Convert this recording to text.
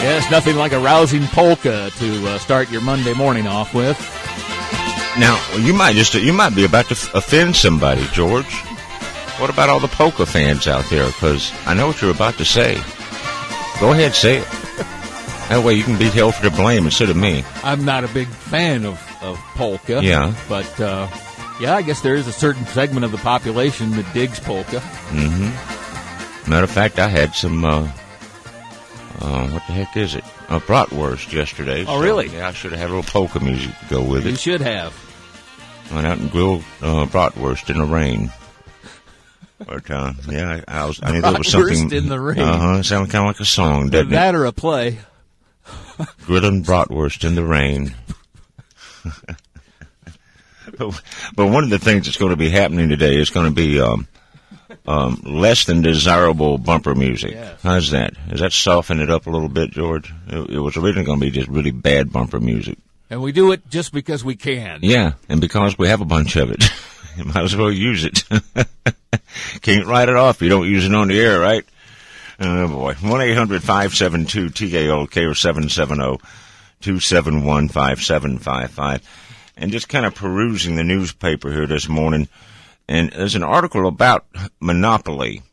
Yes, nothing like a rousing polka to start your Monday morning off with. Now, you might be about to offend somebody, George. What about all the polka fans out there? Because I know what you're about to say. Go ahead, say it. That way you can be held for the blame instead of me. I'm not a big fan of polka. Yeah. But, I guess there is a certain segment of the population that digs polka. Mm-hmm. Matter of fact, I had some, what the heck is it? Bratwurst yesterday. Oh, really? Yeah, I should have had a little polka music to go with it. You should have. Went out and grilled bratwurst in the rain. But, I knew there was something. Bratwurst in the rain. It sounded kind of like a song, doesn't it? That or a play. Grilling bratwurst in the rain. But one of the things that's going to be happening today is going to be less than desirable bumper music. Yes. How's that? Does that soften it up a little bit, George? It was originally going to be just really bad bumper music. And we do it just because we can. Yeah, and because we have a bunch of it. You might as well use it. Can't write it off if you don't use it on the air, right? Oh, boy. 1-800-572-TALK or 770-271-5755. And just kind of perusing the newspaper here this morning. And there's an article about Monopoly.